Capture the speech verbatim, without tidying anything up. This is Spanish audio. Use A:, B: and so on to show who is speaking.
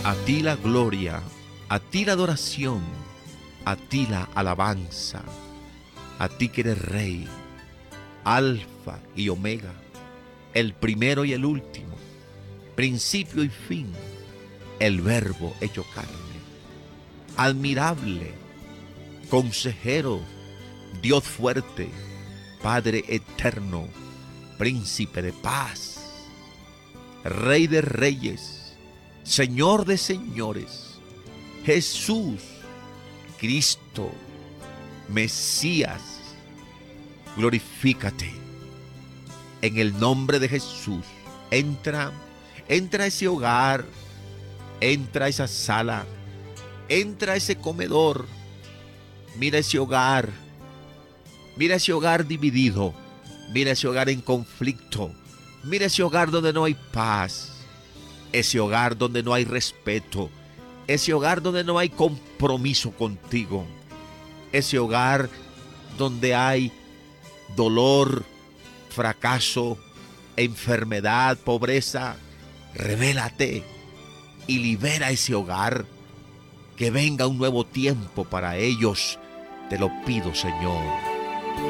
A: A ti la gloria, a ti la adoración, a ti la alabanza, a ti que eres Rey, Alfa y Omega, el primero y el último, principio y fin, el Verbo hecho carne, admirable, consejero, Dios fuerte, Padre eterno, príncipe de paz, Rey de reyes, Señor de señores, Jesús, Cristo, Mesías, glorifícate. En el nombre de Jesús, entra, entra a ese hogar, entra a esa sala, entra a ese comedor, mira ese hogar, mira ese hogar dividido, mira ese hogar en conflicto, mira ese hogar donde no hay paz, ese hogar donde no hay respeto, ese hogar donde no hay compromiso contigo, ese hogar donde hay dolor, fracaso, enfermedad, pobreza. Revélate y libera ese hogar, que venga un nuevo tiempo para ellos. Te lo pido, Señor.